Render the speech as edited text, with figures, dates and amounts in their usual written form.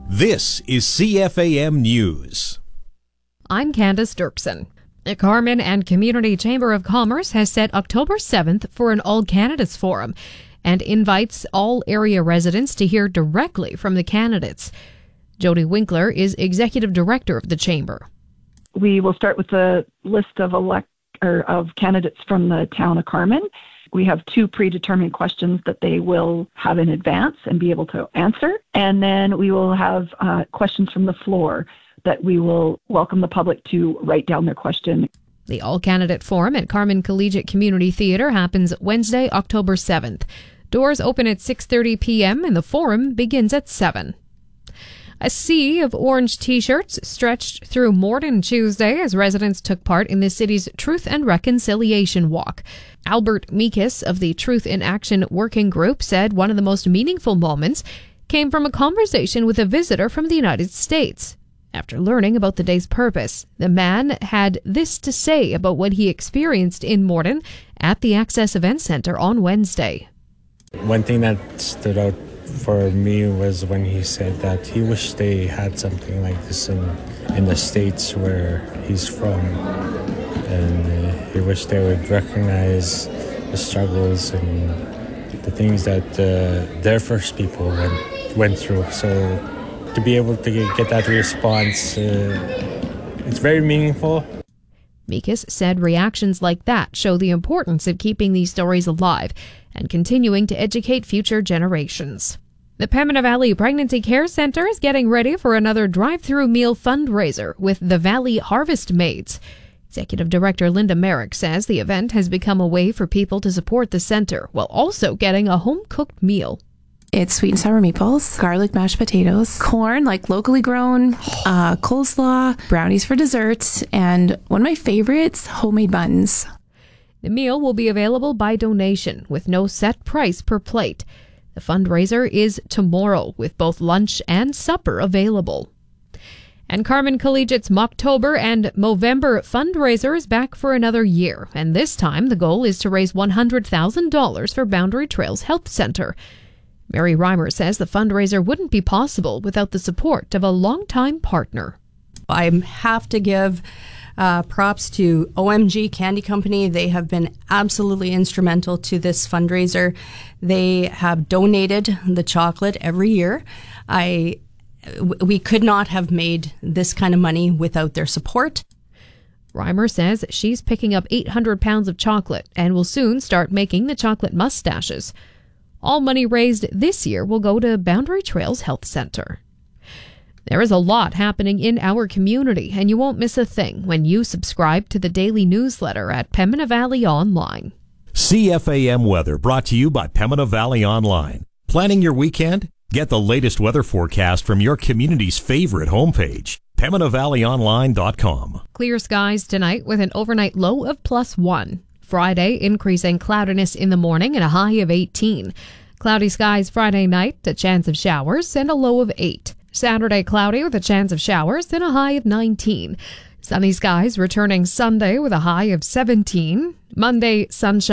This is CFAM News. I'm Candace Dirksen. The Carman and Community Chamber of Commerce has set October 7th for an all-candidates forum and invites all area residents to hear directly from the candidates. Jody Winkler is executive director of the chamber. We will start with a list of candidates from the town of Carman. We have 2 predetermined questions that they will have in advance and be able to answer. And then we will have questions from the floor that we will welcome the public to write down their question. The all-candidate forum at Carman Collegiate Community Theatre happens Wednesday, October 7th. Doors open at 6:30 p.m. and the forum begins at 7. A sea of orange T-shirts stretched through Morden Tuesday as residents took part in the city's Truth and Reconciliation Walk. Albert Meekis of the Truth in Action Working Group said one of the most meaningful moments came from a conversation with a visitor from the United States. After learning about the day's purpose, the man had this to say about what he experienced in Morden at the Access Event Center on Wednesday. One thing that stood out for me was when he said that he wished they had something like this in the States where he's from, and he wished they would recognize the struggles and the things that their first people went through. So to be able to get that response, it's very meaningful. Meekis said reactions like that show the importance of keeping these stories alive and continuing to educate future generations. The Pembina Valley Pregnancy Care Centre is getting ready for another drive-through meal fundraiser with the Valley Harvest Maids. Executive Director Linda Merrick says the event has become a way for people to support the centre while also getting a home-cooked meal. It's sweet and sour meatballs, garlic mashed potatoes, corn, like locally grown, coleslaw, brownies for dessert, and one of my favorites, homemade buns. The meal will be available by donation with no set price per plate. The fundraiser is tomorrow with both lunch and supper available. And Carman Collegiate's Mocktober and Movember fundraiser is back for another year, and this time the goal is to raise $100,000 for Boundary Trails Health Centre. Mary Reimer says the fundraiser wouldn't be possible without the support of a longtime partner. I have to give props to OMG Candy Company. They have been absolutely instrumental to this fundraiser. They have donated the chocolate every year. We could not have made this kind of money without their support. Reimer says she's picking up 800 pounds of chocolate and will soon start making the chocolate mustaches. All money raised this year will go to Boundary Trails Health Centre. There is a lot happening in our community, and you won't miss a thing when you subscribe to the daily newsletter at Pembina Valley Online. CFAM Weather brought to you by Pembina Valley Online. Planning your weekend? Get the latest weather forecast from your community's favorite homepage, PembinaValleyOnline.com. Clear skies tonight with an overnight low of +1. Friday, increasing cloudiness in the morning and a high of 18. Cloudy skies Friday night, a chance of showers and a low of 8. Saturday, cloudy with a chance of showers and a high of 19. Sunny skies returning Sunday with a high of 17. Monday, sunshine.